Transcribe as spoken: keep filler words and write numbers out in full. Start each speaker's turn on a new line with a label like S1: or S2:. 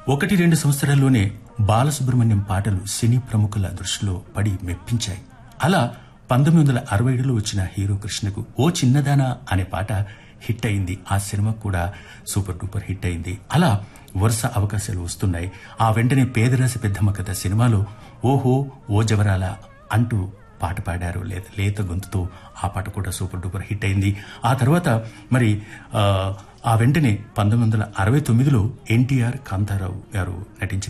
S1: ఒకటి రెండు సంవత్సరాల్లోనే బాలసుబ్రహ్మణ్యం పాటలు సినీ ప్రముఖుల దృష్టిలో పడి మెప్పించాయి. అలా పంతొమ్మిది వందల అరవై ఏడులో వచ్చిన హీరో కృష్ణకు ఓ చిన్నదానా అనే పాట హిట్ అయింది. ఆ సినిమా కూడా సూపర్ డూపర్ హిట్ అయింది. అలా వరుస అవకాశాలు వస్తున్నాయి. ఆ వెంటనే పేదరాశి పెద్దమ్మ కథ సినిమాలో ఓహో ఓ జవరాల అంటూ పాట పాడారు. లేదా లేత గొంతుతో ఆ పాట కూడా సూపర్ డూపర్ హిట్ అయింది. ఆ తర్వాత మరి ఆ వెంటనే పంతొమ్మిది వందల అరవై తొమ్మిదిలో ఎన్టీఆర్ కాంతారావు గారు నటించిన